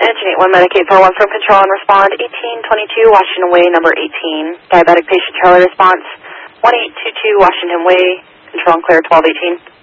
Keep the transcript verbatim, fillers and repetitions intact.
Engine eight one, Medicaid four one from Control and respond. eighteen twenty-two, Washington Way, number eighteen. Diabetic patient Charlie response. one eight two two, Washington Way, Control and clear twelve eighteen.